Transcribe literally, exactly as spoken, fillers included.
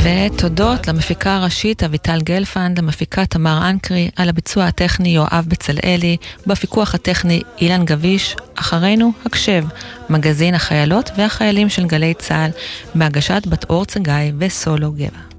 ותודות למפיקה הראשית אביטל גלפנד, למפיקה תמר אנקרי, על הביצוע הטכני יואב בצלאלי, בפיקוח הטכני אילן גביש. אחרינו הקשב, מגזין החיילות והחיילים של גלי צהל, בהגשת בת אור צגאי וסולו גבע.